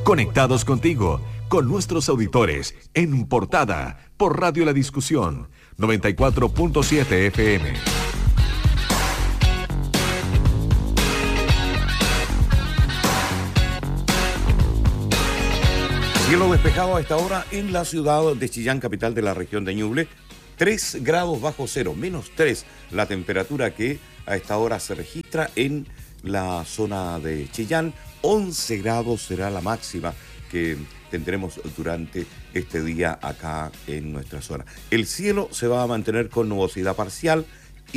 Conectados contigo, con nuestros auditores, en portada, por Radio La Discusión, 94.7 FM. Cielo despejado a esta hora en la ciudad de Chillán, capital de la región de Ñuble. 3 grados bajo cero, menos 3 la temperatura que a esta hora se registra en la zona de Chillán. 11 grados será la máxima que tendremos durante este día acá en nuestra zona. El cielo se va a mantener con nubosidad parcial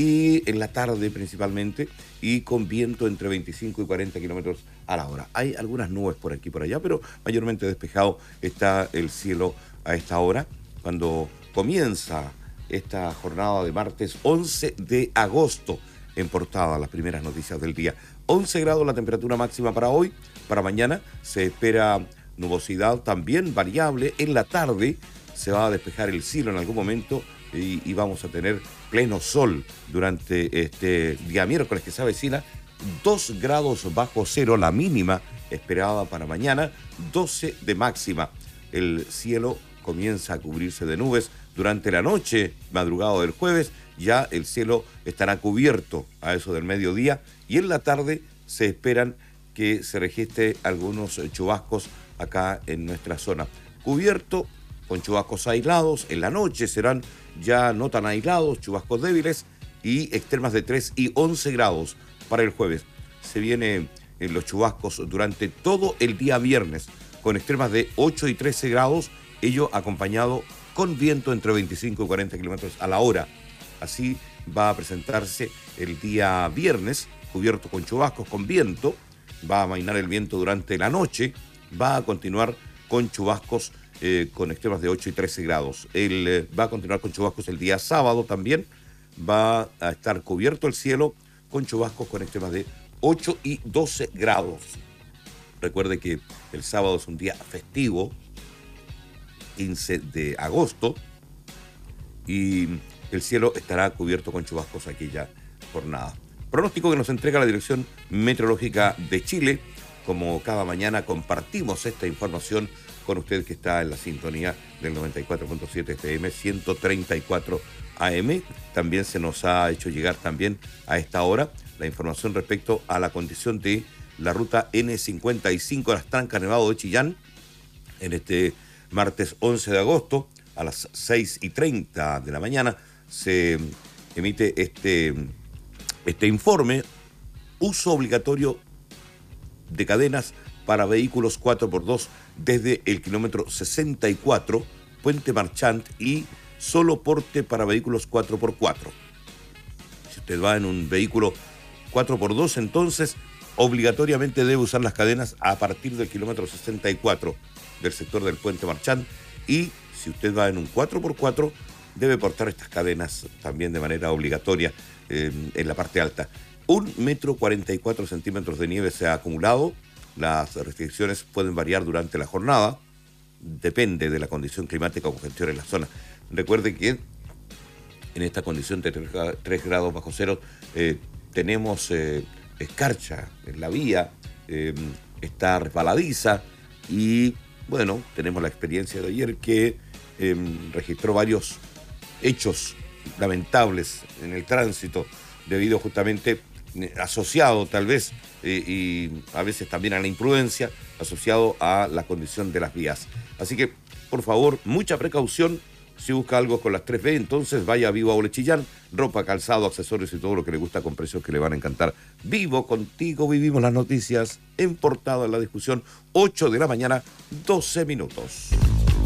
y en la tarde principalmente, y con viento entre 25 y 40 kilómetros a la hora. Hay algunas nubes por aquí y por allá, pero mayormente despejado está el cielo a esta hora, cuando comienza esta jornada de martes 11 de agosto. En portada, las primeras noticias del día. 11 grados la temperatura máxima para hoy. Para mañana se espera nubosidad también variable. En la tarde se va a despejar el cielo en algún momento y vamos a tener pleno sol durante este día miércoles que se avecina. 2 grados bajo cero la mínima esperada para mañana, 12 de máxima. El cielo comienza a cubrirse de nubes durante la noche, madrugado del jueves. Ya el cielo estará cubierto a eso del mediodía, y en la tarde se esperan que se registre algunos chubascos acá en nuestra zona. Cubierto con chubascos aislados. En la noche serán ya no tan aislados, chubascos débiles y extremas de 3 y 11 grados para el jueves. Se vienen los chubascos durante todo el día viernes, con extremas de 8 y 13 grados, ello acompañado con viento entre 25 y 40 kilómetros a la hora. Así va a presentarse el día viernes, cubierto con chubascos, con viento. Va a amainar el viento durante la noche. Va a continuar con chubascos con extremas de 8 y 13 grados. Va a continuar con chubascos el día sábado también. Va a estar cubierto el cielo con chubascos con extremas de 8 y 12 grados. Recuerde que el sábado es un día festivo, 15 de agosto, y el cielo estará cubierto con chubascos aquella jornada. Pronóstico que nos entrega la Dirección Meteorológica de Chile. Como cada mañana compartimos esta información con usted que está en la sintonía del 94.7 FM, 134 AM. También se nos ha hecho llegar también a esta hora la información respecto a la condición de la ruta N55 Las Trancas Nevado de Chillán en este martes 11 de agosto a las 6:30 de la mañana. Se emite este informe: uso obligatorio de cadenas para vehículos 4x2 desde el kilómetro 64, Puente Marchant, y solo porte para vehículos 4x4. Si usted va en un vehículo 4x2, entonces obligatoriamente debe usar las cadenas a partir del kilómetro 64 del sector del Puente Marchant, y si usted va en un 4x4, debe portar estas cadenas también de manera obligatoria en la parte alta. 1,44 metros de nieve se ha acumulado. Las restricciones pueden variar durante la jornada, depende de la condición climática o congestión en la zona. Recuerde que en esta condición de 3 grados bajo cero tenemos escarcha en la vía, está resbaladiza, y bueno, tenemos la experiencia de ayer que registró varios hechos lamentables en el tránsito, debido justamente asociado tal vez y a veces también a la imprudencia, asociado a la condición de las vías. Así que, por favor, mucha precaución. Si busca algo con las 3B, entonces vaya a Vivo Outlet Chillán. Ropa, calzado, accesorios y todo lo que le gusta, con precios que le van a encantar. Vivo contigo, vivimos las noticias en portada en la discusión. 8 de la mañana, 12 minutos.